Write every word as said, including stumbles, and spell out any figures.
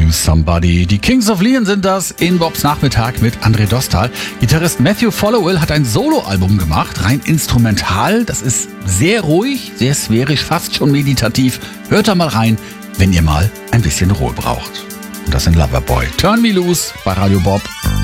Lose Somebody. Die Kings of Leon sind das in Bobs Nachmittag mit André Dostal. Gitarrist Matthew Followill hat ein Soloalbum gemacht, rein instrumental. Das ist sehr ruhig, sehr sphärisch, fast schon meditativ. Hört da mal rein, wenn ihr mal ein bisschen Ruhe braucht. Und das sind Loverboy. Turn Me Loose bei Radio Bob.